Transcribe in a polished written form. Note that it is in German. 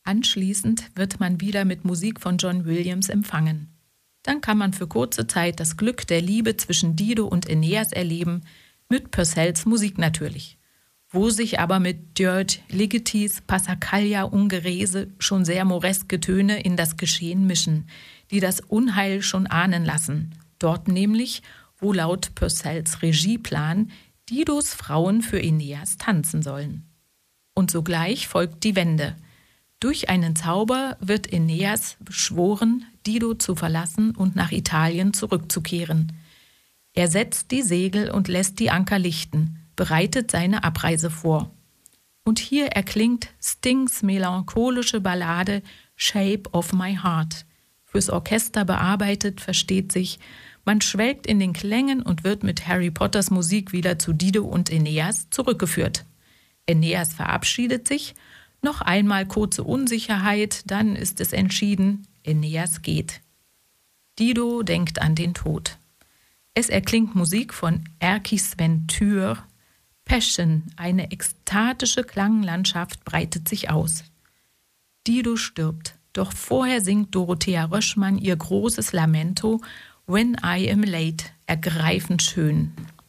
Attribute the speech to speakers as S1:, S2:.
S1: Anschließend wird man wieder mit Musik von John Williams empfangen. Dann kann man für kurze Zeit das Glück der Liebe zwischen Dido und Aeneas erleben, mit Purcells Musik natürlich, wo sich aber mit George Ligetis Passacaglia Ungherese schon sehr moreske Töne in das Geschehen mischen, die das Unheil schon ahnen lassen. Dort nämlich, wo laut Purcells Regieplan Didos Frauen für Aeneas tanzen sollen. Und sogleich folgt die Wende. Durch einen Zauber wird Aeneas beschworen, Dido zu verlassen und nach Italien zurückzukehren. Er setzt die Segel und lässt die Anker lichten, bereitet seine Abreise vor. Und hier erklingt Stings melancholische Ballade Shape of My Heart. Fürs Orchester bearbeitet, versteht sich, man schwelgt in den Klängen und wird mit Harry Potters Musik wieder zu Dido und Aeneas zurückgeführt. Aeneas verabschiedet sich, noch einmal kurze Unsicherheit, dann ist es entschieden, Aeneas geht. Dido denkt an den Tod. Es erklingt Musik von Erkki Sven Tüür. Passion, eine ekstatische Klanglandschaft breitet sich aus. Dido stirbt, doch vorher singt Dorothea Röschmann ihr großes Lamento When I Am Late, ergreifend schön.